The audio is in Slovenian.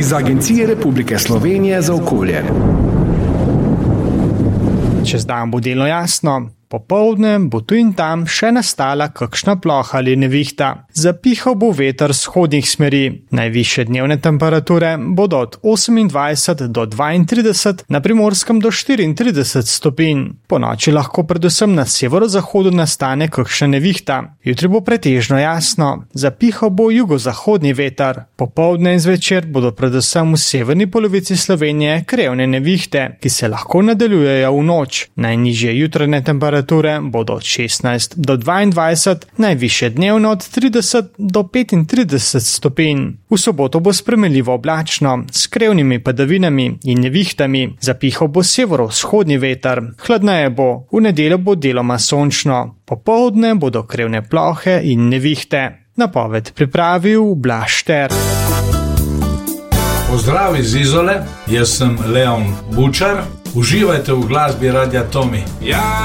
iz Agencije Republike Slovenije za okolje. Čez dan bo delno jasno, popoldne bo tu in tam še nastala kakšna ploha ali nevihta. Zapihal bo veter vzhodnih smeri. Najvišje dnevne temperature bodo od 28 do 32, na Primorskem do 34 stopinj. Po noči lahko predvsem na severozahodu nastane kakšna nevihta. Jutri bo pretežno jasno, zapihal bo jugozahodni veter. Popoldne in zvečer bodo predvsem v severni polovici Slovenije krevne nevihte, ki se lahko nadaljujejo v noč. Najnižje jutranje temperature bodo od 16 do 22, najvišje dnevno od 30 do 35 stopinj. V soboto bo spremenljivo oblačno, s krevnimi padavinami in nevihtami. Zapihal bo severovzhodni veter. Hladneje bo, v nedeljo bo deloma sončno. Popoldne bodo krevne plohe in nevihte. Napoved pripravil Blaž Šter. Pozdrav iz Izole, jaz sem Leon Bučar. Uživajte v glasbi Radia Tomi.